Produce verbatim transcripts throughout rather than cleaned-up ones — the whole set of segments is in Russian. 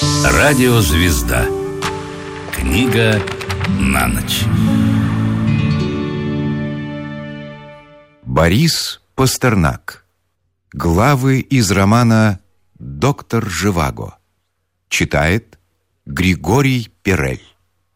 Радиозвезда. Книга на ночь. Борис Пастернак. Главы из романа «Доктор Живаго». Читает Григорий Перель.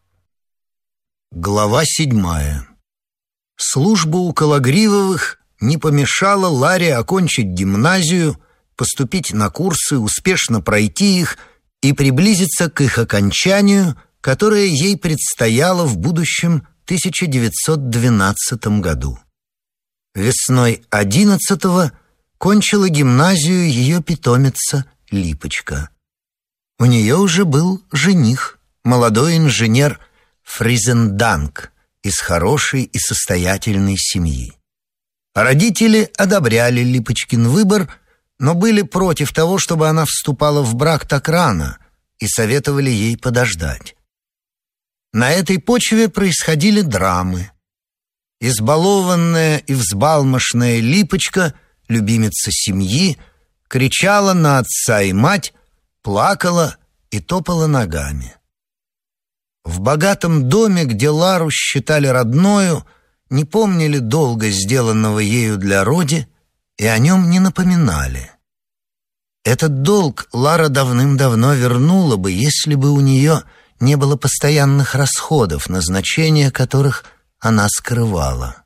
Глава седьмая. Служба у Кологривовых не помешала Ларе окончить гимназию, поступить на курсы, успешно пройти их и приблизиться к их окончанию, которое ей предстояло в будущем тысяча девятьсот двенадцатом году. Весной одиннадцатого кончила гимназию ее питомица Липочка. У нее уже был жених, молодой инженер Фризенданг из хорошей и состоятельной семьи. Родители одобряли Липочкин выбор, но были против того, чтобы она вступала в брак так рано, и советовали ей подождать. На этой почве происходили драмы. Избалованная и взбалмошная Липочка, любимица семьи, кричала на отца и мать, плакала и топала ногами. В богатом доме, где Лару считали родною, не помнили долга, сделанного ею для роди, и о нем не напоминали. Этот долг Лара давным-давно вернула бы, если бы у нее не было постоянных расходов, назначение которых она скрывала.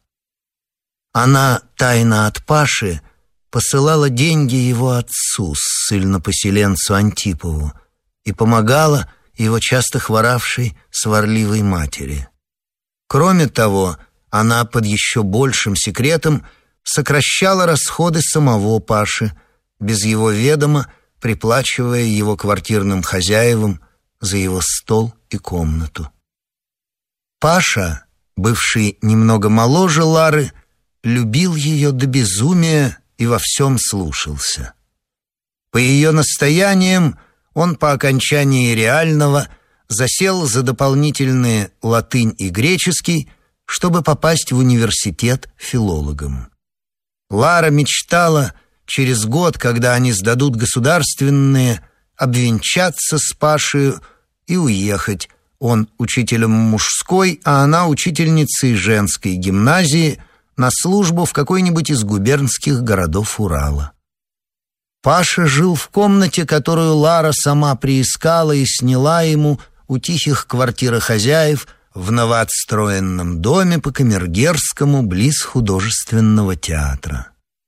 Она тайно от Паши посылала деньги его отцу, ссыльнопоселенцу Антипову, и помогала его часто хворавшей сварливой матери. Кроме того, она под еще большим секретом сокращала расходы самого Паши, без его ведома приплачивая его квартирным хозяевам за его стол и комнату. Паша, бывший немного моложе Лары, любил ее до безумия и во всем слушался. По ее настояниям он по окончании реального засел за дополнительные латынь и греческий, чтобы попасть в университет филологом. Лара мечтала через год, когда они сдадут государственные, обвенчаться с Пашей и уехать. Он учителем мужской, а она учительницей женской гимназии на службу в какой-нибудь из губернских городов Урала. Паша жил в комнате, которую Лара сама приискала и сняла ему у тихих квартирохозяев в новоотстроенном доме по Камергерскому близ художественного театра.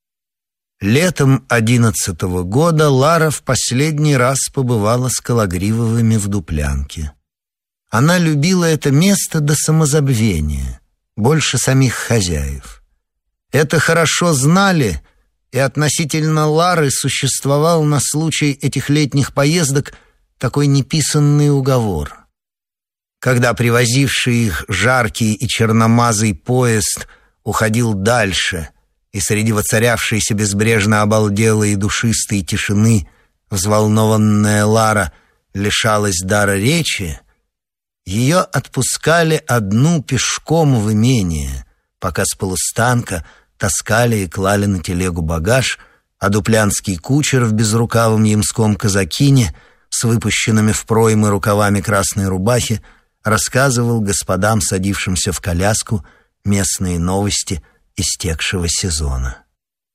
Летом одиннадцатого года Лара в последний раз побывала с Кологривовыми в Дуплянке. Она любила это место до самозабвения, больше самих хозяев. Это хорошо знали, и относительно Лары существовал на случай этих летних поездок такой неписанный уговор. Когда привозивший их жаркий и черномазый поезд уходил дальше, и среди воцарявшейся безбрежно обалделой и душистой тишины взволнованная Лара лишалась дара речи, ее отпускали одну пешком в имение, пока с полустанка таскали и клали на телегу багаж, а дуплянский кучер в безрукавом ямском казакине с выпущенными в проймы рукавами красной рубахи рассказывал господам, садившимся в коляску, местные новости истекшего сезона.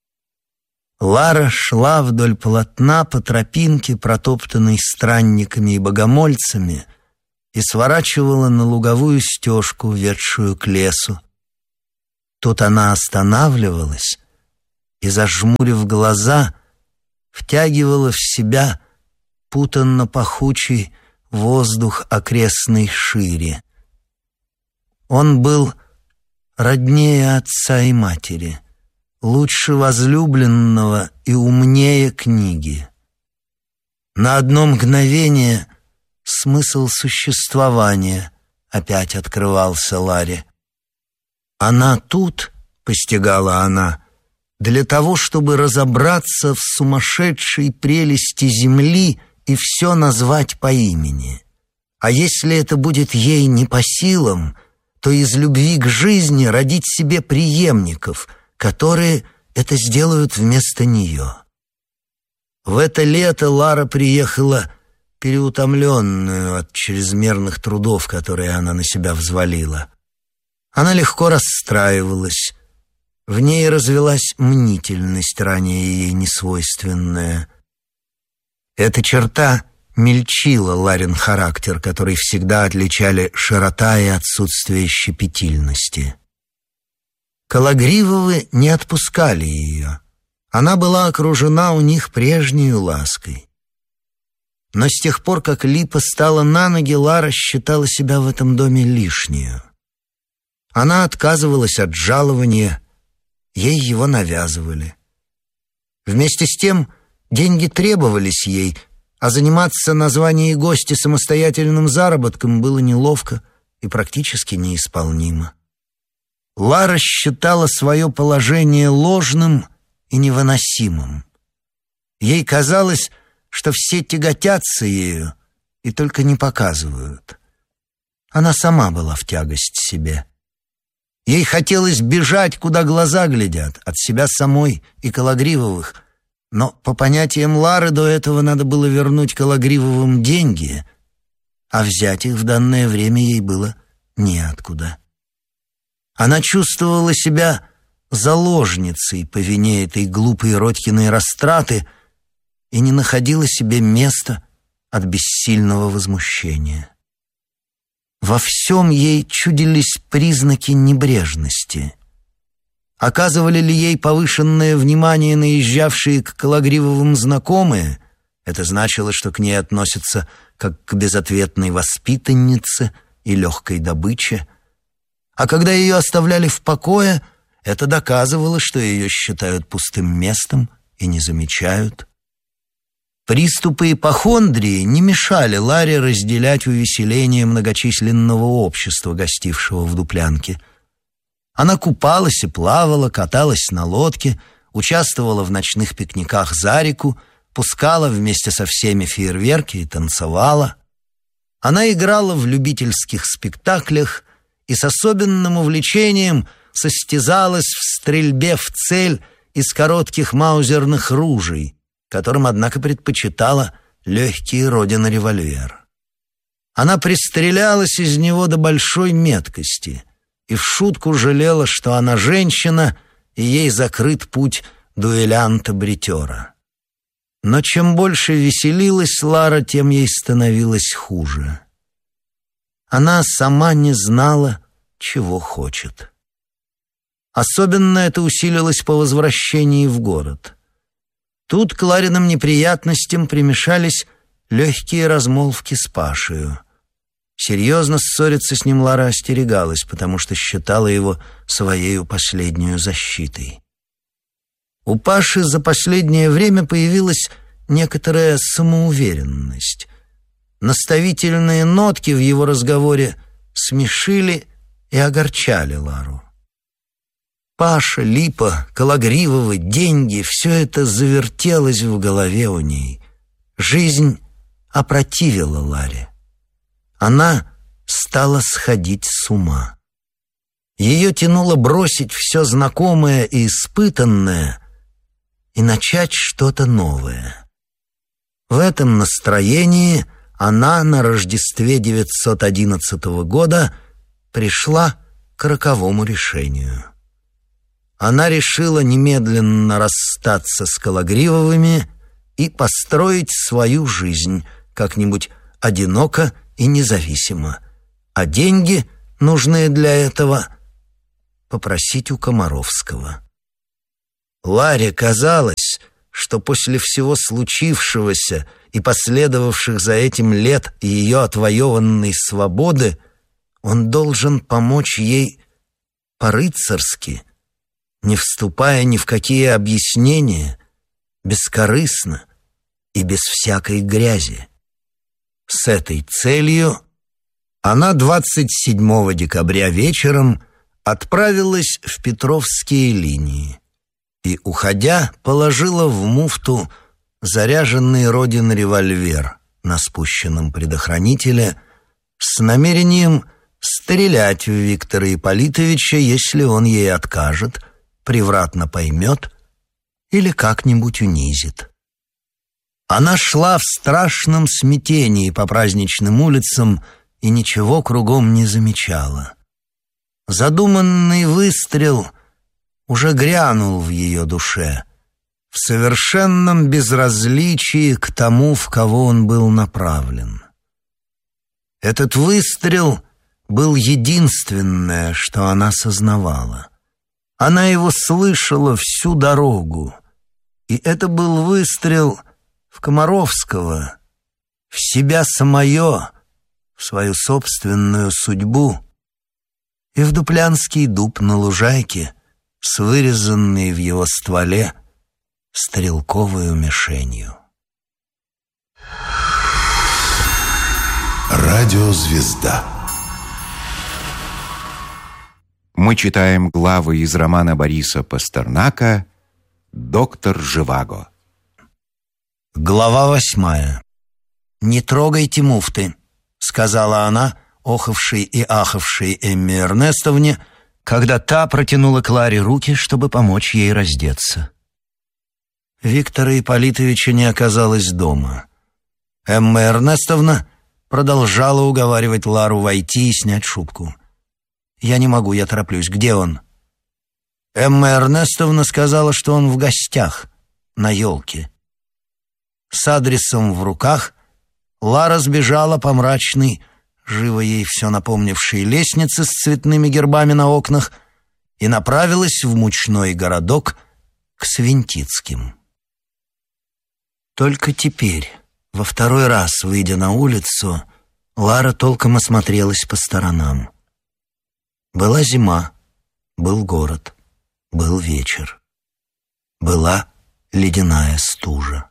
Лара шла вдоль полотна по тропинке, протоптанной странниками и богомольцами, и сворачивала на луговую стежку, ведшую к лесу. Тут она останавливалась и, зажмурив глаза, втягивала в себя путанно-пахучий воздух окрестной шире. Он был роднее отца и матери, лучше возлюбленного и умнее книги. На одно мгновение смысл существования опять открывался Ларе. Она тут, постигала она, для того, чтобы разобраться в сумасшедшей прелести земли и все назвать по имени. А если это будет ей не по силам, то из любви к жизни родить себе преемников, которые это сделают вместо нее. В это лето Лара приехала переутомленную от чрезмерных трудов, которые она на себя взвалила. Она легко расстраивалась. В ней развелась мнительность, ранее ей несвойственная. Эта черта мельчила Ларин характер, который всегда отличали широта и отсутствие щепетильности. Кологривовы не отпускали ее. Она была окружена у них прежней лаской. Но с тех пор, как Липа стала на ноги, Лара считала себя в этом доме лишнюю. Она отказывалась от жалования, ей его навязывали. Вместе с тем деньги требовались ей, а заниматься на звание гостя самостоятельным заработком было неловко и практически неисполнимо. Лара считала свое положение ложным и невыносимым. Ей казалось, что все тяготятся ею и только не показывают. Она сама была в тягость себе. Ей хотелось бежать, куда глаза глядят, от себя самой и Кологривовых, но по понятиям Лары до этого надо было вернуть Кологривовым деньги, а взять их в данное время ей было неоткуда. Она чувствовала себя заложницей по вине этой глупой Родькиной растраты и не находила себе места от бессильного возмущения. Во всем ей чудились признаки небрежности. Оказывали ли ей повышенное внимание наезжавшие к Кологривовым знакомые? Это значило, что к ней относятся как к безответной воспитаннице и легкой добыче. А когда ее оставляли в покое, это доказывало, что ее считают пустым местом и не замечают. Приступы ипохондрии не мешали Ларе разделять увеселение многочисленного общества, гостившего в Дуплянке. Она купалась и плавала, каталась на лодке, участвовала в ночных пикниках за реку, пускала вместе со всеми фейерверки и танцевала. Она играла в любительских спектаклях и с особенным увлечением состязалась в стрельбе в цель из коротких маузерных ружей, которым, однако, предпочитала легкий Родина-револьвер. Она пристрелялась из него до большой меткости и в шутку жалела, что она женщина, и ей закрыт путь дуэлянта-бритера. Но чем больше веселилась Лара, тем ей становилось хуже. Она сама не знала, чего хочет. Особенно это усилилось по возвращении в город. Тут к Лариным неприятностям примешались легкие размолвки с Пашею. Серьезно ссориться с ним Лара остерегалась, потому что считала его своею последнюю защитой. У Паши за последнее время появилась некоторая самоуверенность. Наставительные нотки в его разговоре смешили и огорчали Лару. Паша, Липа, Кологривовы, деньги — все это завертелось в голове у ней. Жизнь опротивила Ларе. Она стала сходить с ума. Ее тянуло бросить все знакомое и испытанное и начать что-то новое. В этом настроении она на Рождестве девятьсот одиннадцатого года пришла к роковому решению. Она решила немедленно расстаться с Кологривовыми и построить свою жизнь как-нибудь одиноко и независимо, а деньги, нужные для этого, попросить у Комаровского. Ларе казалось, что после всего случившегося и последовавших за этим лет ее отвоеванной свободы он должен помочь ей по-рыцарски, не вступая ни в какие объяснения, бескорыстно и без всякой грязи. С этой целью она двадцать седьмого декабря вечером отправилась в Петровские линии и, уходя, положила в муфту заряженный Родин револьвер на спущенном предохранителе с намерением стрелять в Виктора Ипполитовича, если он ей откажет, превратно поймет или как-нибудь унизит. Она шла в страшном смятении по праздничным улицам и ничего кругом не замечала. Задуманный выстрел уже грянул в ее душе, в совершенном безразличии к тому, в кого он был направлен. Этот выстрел был единственное, что она сознавала. Она его слышала всю дорогу, и это был выстрел в Комаровского, в себя самое, в свою собственную судьбу и в дуплянский дуб на лужайке с вырезанной в его стволе стрелковой мишенью. Радиозвезда. Мы читаем главы из романа Бориса Пастернака «Доктор Живаго». Глава восьмая. «Не трогайте муфты», — сказала она, охавшей и ахавшей Эмме Эрнестовне, когда та протянула Кларе руки, чтобы помочь ей раздеться. Виктора Ипполитовича не оказалось дома. Эмма Эрнестовна продолжала уговаривать Лару войти и снять шубку. «Я не могу, я тороплюсь. Где он?» Эмма Эрнестовна сказала, что он в гостях, на елке. С адресом в руках Лара сбежала по мрачной, живо ей все напомнившей лестнице с цветными гербами на окнах и направилась в мучной городок к Свинтицким. Только теперь, во второй раз выйдя на улицу, Лара толком осмотрелась по сторонам. Была зима, был город, был вечер. Была ледяная стужа.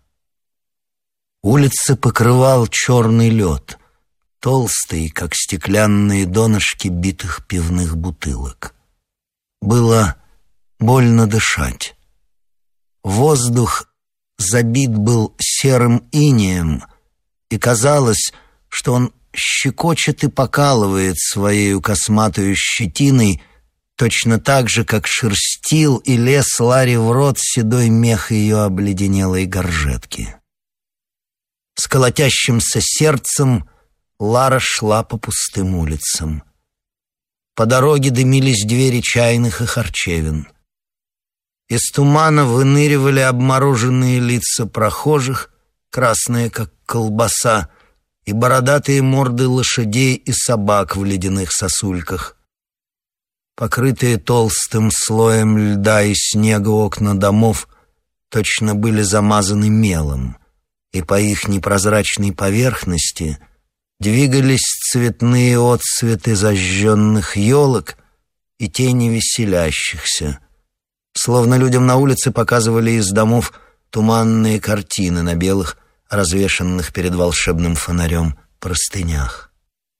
Улицы покрывал черный лед, толстый, как стеклянные донышки битых пивных бутылок. Было больно дышать. Воздух забит был серым инеем, и казалось, что он щекочет и покалывает своею косматою щетиной, точно так же, как шерстил и лез Ларе в рот седой мех ее обледенелой горжетки. С колотящимся сердцем Лара шла по пустым улицам. По дороге дымились двери чайных и харчевин. Из тумана выныривали обмороженные лица прохожих, красные, как колбаса, и бородатые морды лошадей и собак в ледяных сосульках. Покрытые толстым слоем льда и снега окна домов точно были замазаны мелом, и по их непрозрачной поверхности двигались цветные отсветы зажженных елок и тени веселящихся, словно людям на улице показывали из домов туманные картины на белых, развешанных перед волшебным фонарем простынях.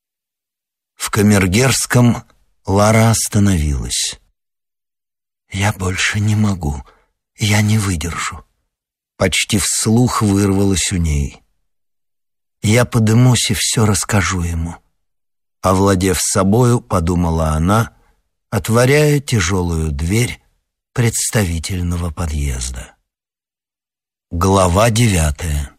В Камергерском Лара остановилась. «Я больше не могу, я не выдержу», — почти вслух вырвалось у ней. «Я подымусь и все расскажу ему», — овладев собою, подумала она, отворяя тяжелую дверь представительного подъезда. Глава девятая.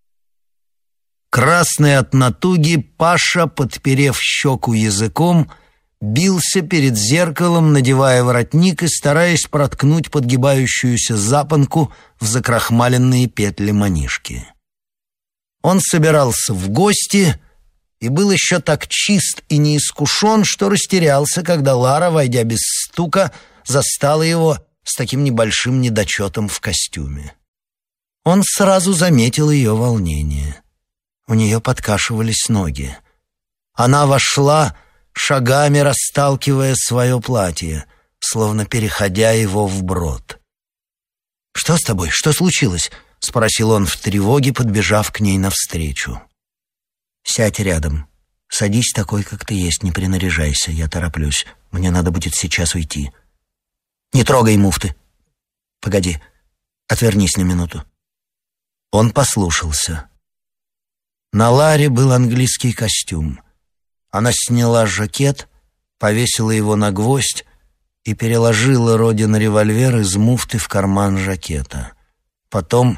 Красный от натуги, Паша, подперев щеку языком, бился перед зеркалом, надевая воротник и стараясь проткнуть подгибающуюся запонку в закрахмаленные петли манишки. Он собирался в гости и был еще так чист и неискушен, что растерялся, когда Лара, войдя без стука, застала его с таким небольшим недочетом в костюме. Он сразу заметил ее волнение. У нее подкашивались ноги. Она вошла, шагами расталкивая свое платье, словно переходя его вброд. «Что с тобой? Что случилось?» — спросил он в тревоге, подбежав к ней навстречу. «Сядь рядом. Садись такой, как ты есть, не принаряжайся, я тороплюсь. Мне надо будет сейчас уйти. Не трогай муфты. Погоди, отвернись на минуту». Он послушался. На Ларе был английский костюм. Она сняла жакет, повесила его на гвоздь и переложила Родин револьвер из муфты в карман жакета. Потом,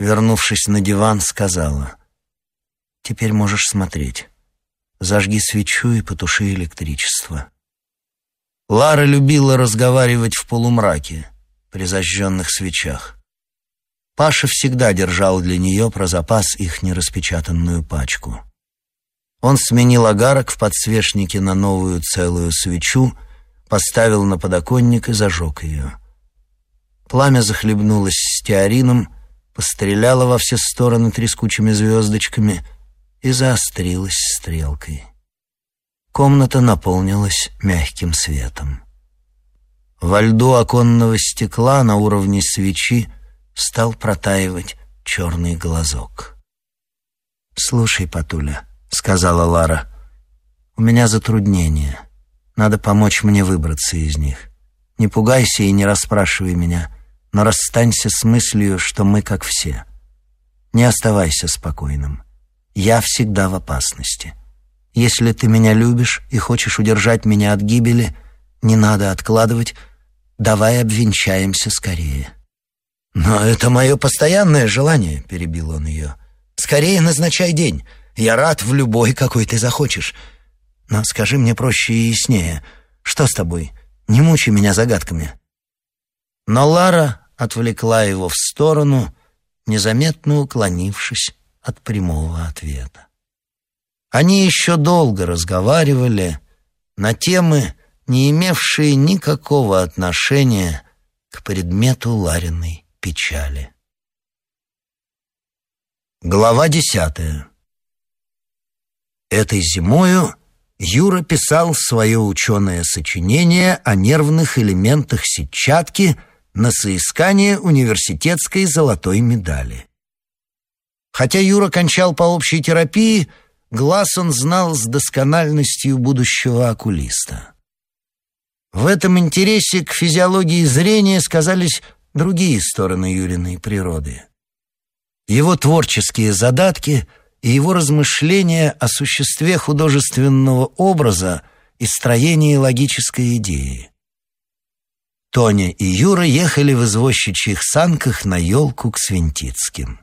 вернувшись на диван, сказала: «Теперь можешь смотреть. Зажги свечу и потуши электричество». Лара любила разговаривать в полумраке при зажженных свечах. Паша всегда держал для нее про запас их нераспечатанную пачку. Он сменил огарок в подсвечнике на новую целую свечу, поставил на подоконник и зажег ее. Пламя захлебнулось стеарином, постреляло во все стороны трескучими звездочками и заострилось стрелкой. Комната наполнилась мягким светом. Во льду оконного стекла на уровне свечи стал протаивать черный глазок. «Слушай, Патуля», — сказала Лара, — «у меня затруднения. Надо помочь мне выбраться из них. Не пугайся и не расспрашивай меня, но расстанься с мыслью, что мы как все. Не оставайся спокойным. Я всегда в опасности. Если ты меня любишь и хочешь удержать меня от гибели, не надо откладывать, давай обвенчаемся скорее». «Но это мое постоянное желание», — перебил он ее. «Скорее назначай день. Я рад в любой, какой ты захочешь. Но скажи мне проще и яснее, что с тобой? Не мучай меня загадками». Но Лара отвлекла его в сторону, незаметно уклонившись от прямого ответа. Они еще долго разговаривали на темы, не имевшие никакого отношения к предмету Лариной печали. Глава десятая. Этой зимою Юра писал свое ученое сочинение о нервных элементах сетчатки на соискание университетской золотой медали. Хотя Юра кончал по общей терапии, глаз он знал с доскональностью будущего окулиста. В этом интересе к физиологии зрения сказались другие стороны Юриной природы. Его творческие задатки и его размышления о существе художественного образа и строении логической идеи. Тоня и Юра ехали в извозчичьих санках на елку к Свинтицким.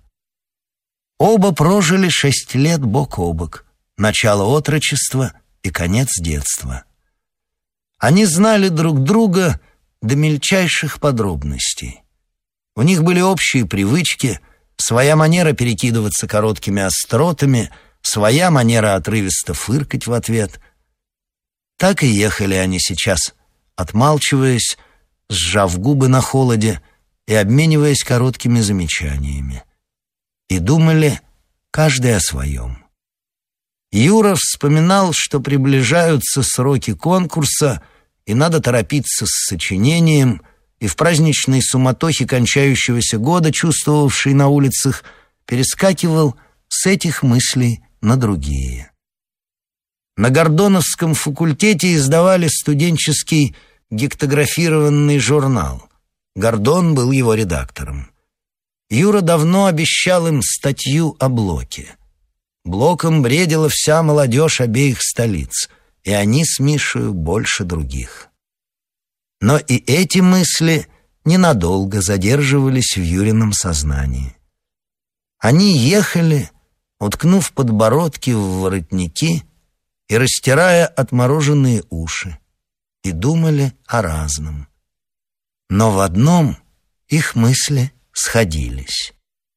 Оба прожили шесть лет бок о бок, начало отрочества и конец детства. Они знали друг друга до мельчайших подробностей. У них были общие привычки, своя манера перекидываться короткими остротами, своя манера отрывисто фыркать в ответ. Так и ехали они сейчас, отмалчиваясь, сжав губы на холоде и обмениваясь короткими замечаниями. И думали каждый о своем. Юра вспоминал, что приближаются сроки конкурса, и надо торопиться с сочинением, и в праздничной суматохе кончающегося года, чувствовавший на улицах, перескакивал с этих мыслей на другие. На Гордоновском факультете издавали студенческий гектографированный журнал. Гордон был его редактором. Юра давно обещал им статью о Блоке. Блоком бредила вся молодежь обеих столиц, и они с Мишею больше других. Но и эти мысли ненадолго задерживались в Юрином сознании. Они ехали, уткнув подбородки в воротники и растирая отмороженные уши, и думали о разном. Но в одном их мысли сходились.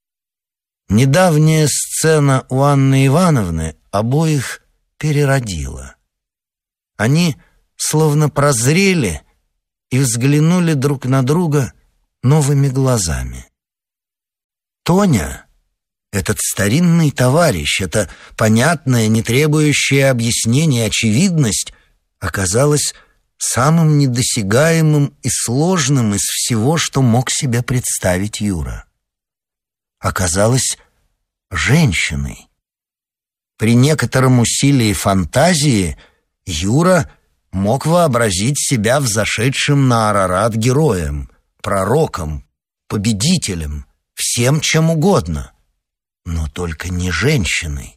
Недавняя сцена у Анны Ивановны обоих переродила. Они словно прозрели и взглянули друг на друга новыми глазами. Тоня, этот старинный товарищ, эта понятная, не требующая объяснения очевидность, оказалась самым недосягаемым и сложным из всего, что мог себе представить Юра. Оказалась женщиной. При некотором усилии фантазии Юра мог вообразить себя взошедшим на Арарат героем, пророком, победителем, всем чем угодно, но только не женщиной.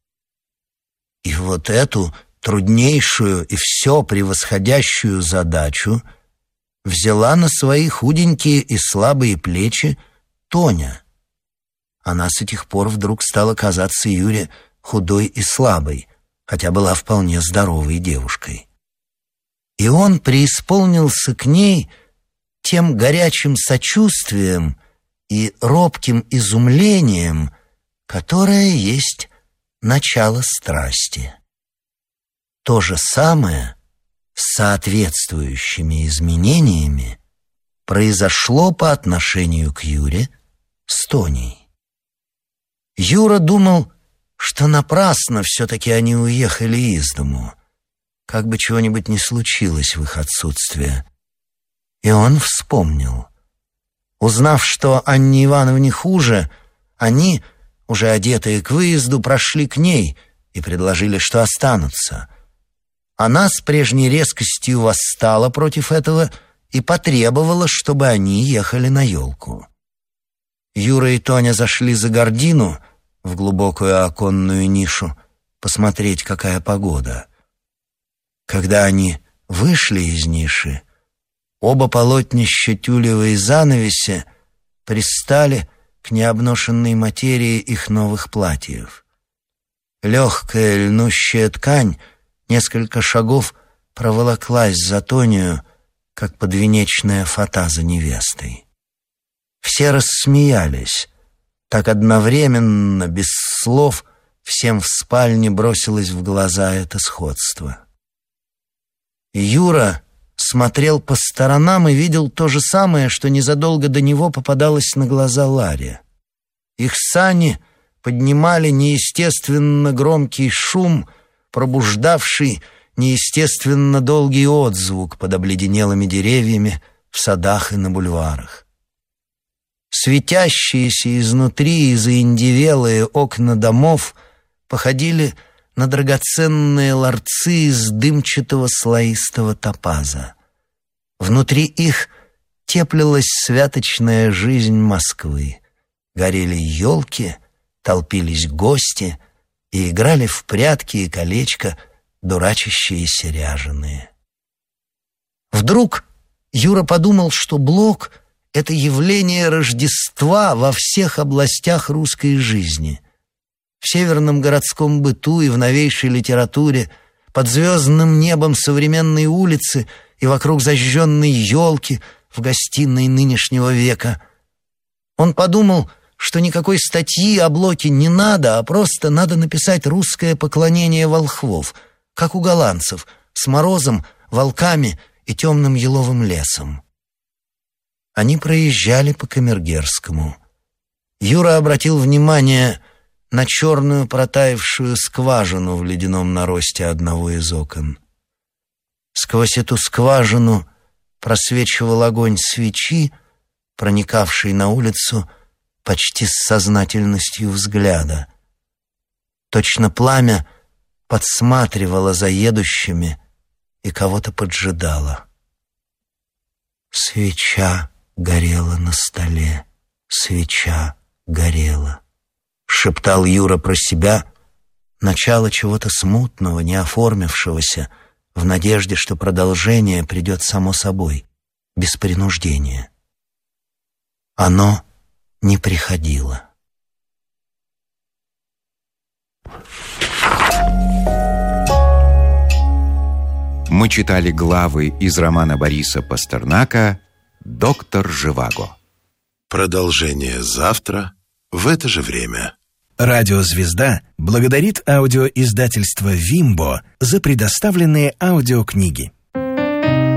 И вот эту труднейшую и все превосходящую задачу взяла на свои худенькие и слабые плечи Тоня. она с этих пор вдруг стала казаться Юре худой и слабой, хотя была вполне здоровой девушкой. И он преисполнился к ней тем горячим сочувствием и робким изумлением, которое есть начало страсти. То же самое с соответствующими изменениями произошло по отношению к Юре с Тоней. Юра думал, что напрасно все-таки они уехали из дому, как бы чего-нибудь не случилось в их отсутствие. И он вспомнил. Узнав, что Анне Ивановне хуже, они, уже одетые к выезду, прошли к ней и предложили, что останутся. Она с прежней резкостью восстала против этого и потребовала, чтобы они ехали на елку. Юра и Тоня зашли за гардину в глубокую оконную нишу посмотреть, какая погода. Когда они вышли из ниши, оба полотнища тюлевой занавеси пристали к необношенной материи их новых платьев. Легкая льнущая ткань несколько шагов проволоклась за Тонию, как подвенечная фата за невестой. Все рассмеялись. Так одновременно, без слов, всем в спальне бросилось в глаза это сходство. Юра смотрел по сторонам и видел то же самое, что незадолго до него попадалось на глаза Ларе. Их сани поднимали неестественно громкий шум, пробуждавший неестественно долгий отзвук под обледенелыми деревьями в садах и на бульварах. Светящиеся изнутри и заиндевелые окна домов походили на драгоценные ларцы из дымчатого слоистого топаза. Внутри их теплилась святочная жизнь Москвы. Горели елки, толпились гости и играли в прятки и колечко дурачащиеся ряженые. Вдруг Юра подумал, что Блок — это явление Рождества во всех областях русской жизни. В северном городском быту и в новейшей литературе, под звездным небом современной улицы и вокруг зажженной елки в гостиной нынешнего века. Он подумал, что никакой статьи о Блоке не надо, а просто надо написать русское поклонение волхвов, как у голландцев, с морозом, волками и темным еловым лесом. Они проезжали по Камергерскому. Юра обратил внимание на черную протаявшую скважину в ледяном наросте одного из окон. Сквозь эту скважину просвечивал огонь свечи, проникавший на улицу почти с сознательностью взгляда. Точно пламя подсматривало за едущими и кого-то поджидало. Свеча горела на столе, свеча горела. Шептал Юра про себя, начало чего-то смутного, не оформившегося, в надежде, что продолжение придет само собой, без принуждения. Оно не приходило. Мы читали главы из романа Бориса Пастернака «Доктор Живаго». Продолжение завтра в это же время. Радиозвезда благодарит аудиоиздательство «Вимбо» за предоставленные аудиокниги.